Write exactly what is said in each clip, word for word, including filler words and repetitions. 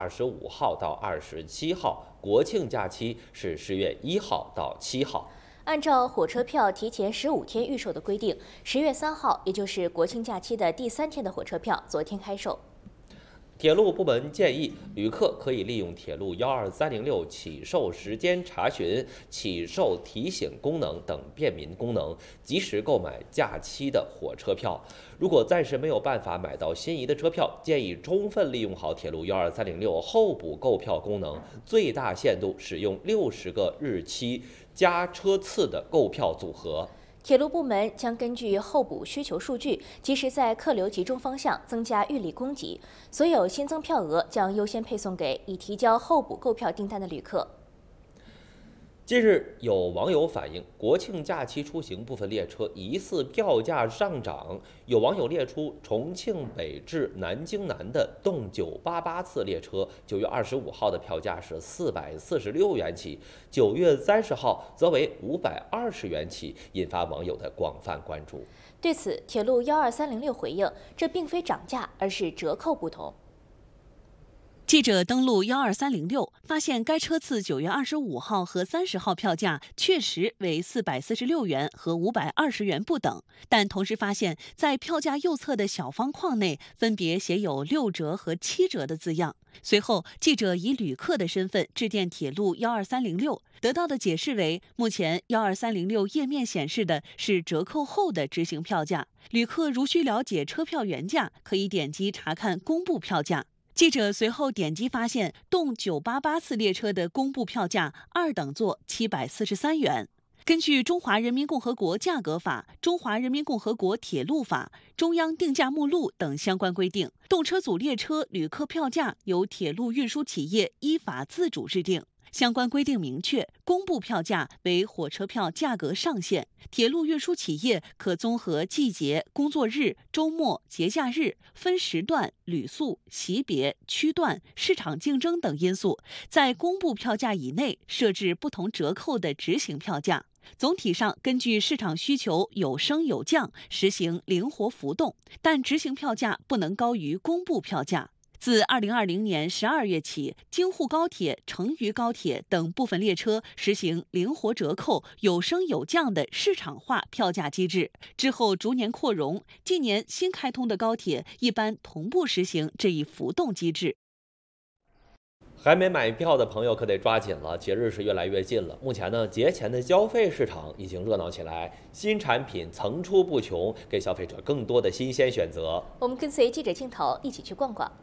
二十五号到二十七号，国庆假期是十月一号到七号。 按照火车票提前十五天预售的规定，十月三号，也就是国庆假期的第三天的火车票，昨天开售。 铁路部门建议，旅客可以利用铁路幺二三零六起售时间查询、起售提醒功能等便民功能，及时购买假期的火车票。如果暂时没有办法买到心仪的车票，建议充分利用好铁路幺二三零六候补购票功能，最大限度使用六十个日期加车次的购票组合。 铁路部门将根据候补需求数据，及时在客流集中方向增加预力供给。所有新增票额将优先配送给已提交候补购票订单的旅客。 近日，有网友反映，国庆假期出行部分列车疑似票价上涨。有网友列出，重庆北至南京南的动九八八次列车，九月二十五号的票价是四百四十六元起，九月三十号则为五百二十元起，引发网友的广泛关注。 对此，铁路幺二三零六回应，这并非涨价，而是折扣不同。 记者登录幺二三零六，发现该车次九月二十五号和三十号票价确实为四百四十六元和五百二十元不等，但同时发现，在票价右侧的小方框内分别写有六折和七折的字样。随后，记者以旅客的身份致电铁路幺二三零六，得到的解释为，目前幺二三零六页面显示的是折扣后的执行票价，旅客如需了解车票原价，可以点击查看公布票价。记者随后点击发现，动九八八次列车的公布票价二等座七百四十三元。根据《中华人民共和国价格法》《中华人民共和国铁路法》《中央定价目录》等相关规定，动车组列车旅客票价由铁路运输企业依法自主制定。相关规定明确，公布票价为火车票价格上限。铁路运输企业可综合季节、工作日、周末、节假日、分时段、旅宿、席别、区段、市场竞争等因素，在公布票价以内设置不同折扣的执行票价。总体上，根据市场需求有升有降，实行灵活浮动，但执行票价不能高于公布票价。自二零二零年十二月起，京沪高铁、成渝高铁等部分列车实行灵活折扣、有升有降的市场化票价机制，之后逐年扩容。近年新开通的高铁一般同步实行这一浮动机制。 还没买票的朋友可得抓紧了，节日是越来越近了。目前呢，节前的消费市场已经热闹起来，新产品层出不穷，给消费者更多的新鲜选择。 我们跟随记者镜头一起去逛逛。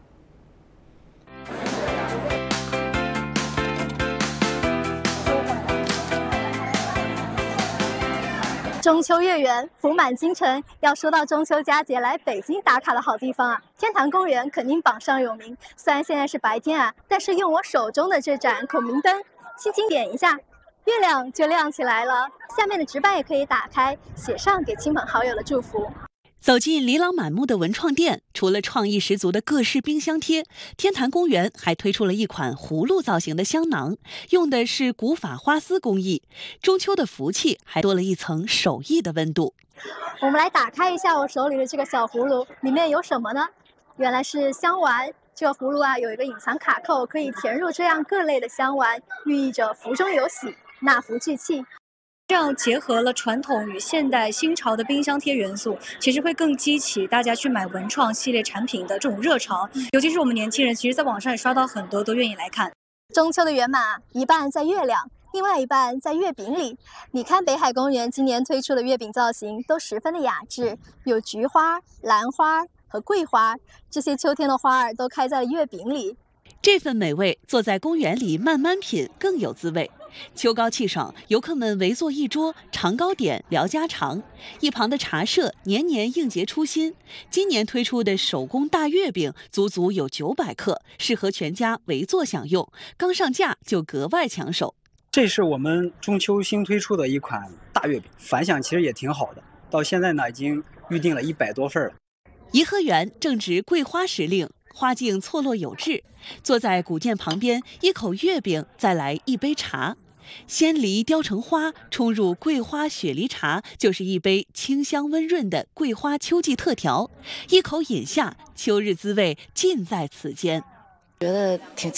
中秋月圆，福满京城。要说到中秋佳节来北京打卡的好地方啊，天坛公园肯定榜上有名。虽然现在是白天啊，但是用我手中的这盏孔明灯轻轻点一下，月亮就亮起来了。下面的纸板也可以打开，写上给亲朋好友的祝福。 走进琳琅满目的文创店，除了创意十足的各式冰箱贴，天坛公园还推出了一款葫芦造型的香囊，用的是古法花丝工艺。中秋的福气还多了一层手艺的温度。 我们来打开一下我手里的这个小葫芦，里面有什么呢？原来是香丸。这个葫芦啊，有一个隐藏卡扣，可以填入这样各类的香丸，寓意着福中有喜，纳福聚气。 这样结合了传统与现代新潮的冰箱贴元素，其实会更激起大家去买文创系列产品的这种热潮。尤其是我们年轻人，其实在网上也刷到很多，都愿意来看。 中秋的圆满啊，一半在月亮，另外一半在月饼里。你看北海公园今年推出的月饼造型都十分的雅致，有菊花、兰花和桂花，这些秋天的花儿都开在了月饼里。 这份美味，坐在公园里慢慢品更有滋味。秋高气爽，游客们围坐一桌，尝糕点，聊家常。一旁的茶社年年应节出新，今年推出的手工大月饼足足有九百克，适合全家围坐享用。刚上架就格外抢手。 这是我们中秋新推出的一款大月饼，反响其实也挺好的。到现在呢，已经预定了一百多份了。 颐和园正值桂花时令，花径错落有致。坐在古建旁边，一口月饼，再来一杯茶。鲜梨雕成花，冲入桂花雪梨茶，就是一杯清香温润的桂花秋季特调。一口饮下，秋日滋味尽在此间。 觉得挺